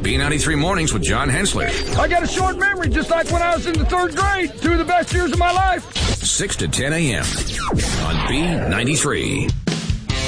B93 Mornings with John Hensler. I got a short memory, just like when I was in the 3rd grade. 2 of the best years of my life. 6 to 10 a.m. on B93.